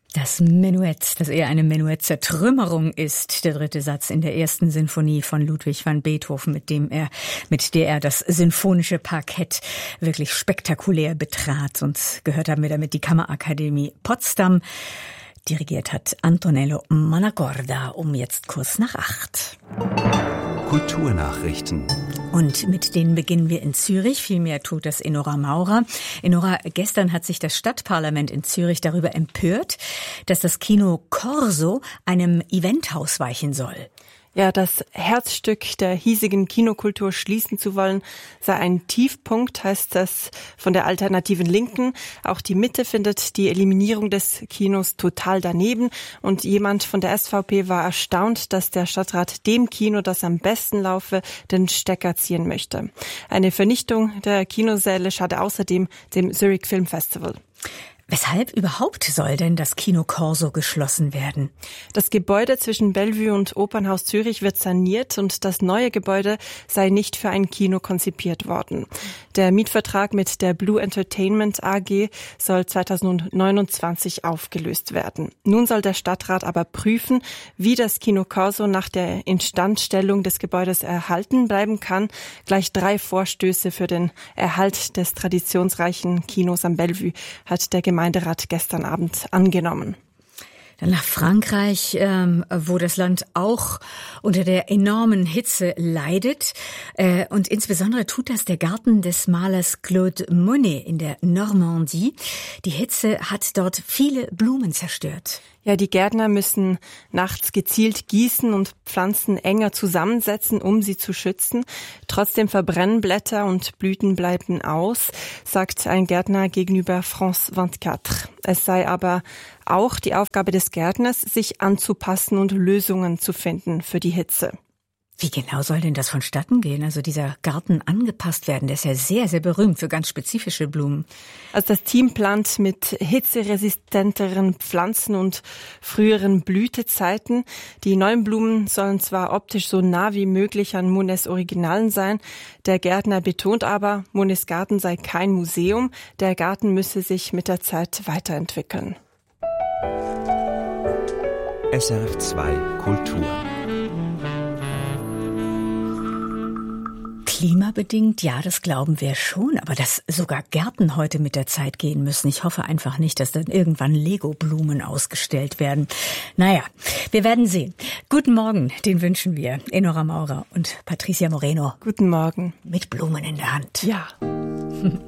Das Menuett, das eher eine Menuett-Zertrümmerung ist, der dritte Satz in der ersten Sinfonie von Ludwig van Beethoven, mit der er das sinfonische Parkett wirklich spektakulär betrat. Und gehört haben wir damit die Kammerakademie Potsdam. Dirigiert hat Antonello Manacorda um jetzt kurz nach 8. Kulturnachrichten. Und mit denen beginnen wir in Zürich. Vielmehr tut das Enora Maurer. Enora, gestern hat sich das Stadtparlament in Zürich darüber empört, dass das Kino Corso einem Eventhaus weichen soll. Ja, das Herzstück der hiesigen Kinokultur schließen zu wollen, sei ein Tiefpunkt, heißt das von der alternativen Linken. Auch die Mitte findet die Eliminierung des Kinos total daneben. Und jemand von der SVP war erstaunt, dass der Stadtrat dem Kino, das am besten laufe, den Stecker ziehen möchte. Eine Vernichtung der Kinosäle schade außerdem dem Zurich Film Festival. Weshalb überhaupt soll denn das Kino Corso geschlossen werden? Das Gebäude zwischen Bellevue und Opernhaus Zürich wird saniert und das neue Gebäude sei nicht für ein Kino konzipiert worden. Der Mietvertrag mit der Blue Entertainment AG soll 2029 aufgelöst werden. Nun soll der Stadtrat aber prüfen, wie das Kino Corso nach der Instandstellung des Gebäudes erhalten bleiben kann. Gleich 3 Vorstöße für den Erhalt des traditionsreichen Kinos am Bellevue hat der Gemeinderat gestern Abend angenommen. Dann nach Frankreich, wo das Land auch unter der enormen Hitze leidet. Und insbesondere tut das der Garten des Malers Claude Monet in der Normandie. Die Hitze hat dort viele Blumen zerstört. Ja, die Gärtner müssen nachts gezielt gießen und Pflanzen enger zusammensetzen, um sie zu schützen. Trotzdem verbrennen Blätter und Blüten bleiben aus, sagt ein Gärtner gegenüber France 24. Es sei aber auch die Aufgabe des Gärtners, sich anzupassen und Lösungen zu finden für die Hitze. Wie genau soll denn das vonstatten gehen? Also dieser Garten angepasst werden, der ist ja sehr, sehr berühmt für ganz spezifische Blumen. Also das Team plant mit hitzeresistenteren Pflanzen und früheren Blütezeiten. Die neuen Blumen sollen zwar optisch so nah wie möglich an Monets Originalen sein. Der Gärtner betont aber, Monets Garten sei kein Museum. Der Garten müsse sich mit der Zeit weiterentwickeln. SRF2 Kultur. Klimabedingt, ja, das glauben wir schon, aber dass sogar Gärten heute mit der Zeit gehen müssen. Ich hoffe einfach nicht, dass dann irgendwann Lego-Blumen ausgestellt werden. Naja, wir werden sehen. Guten Morgen, den wünschen wir Enora Maurer und Patricia Moreno. Guten Morgen. Mit Blumen in der Hand. Ja.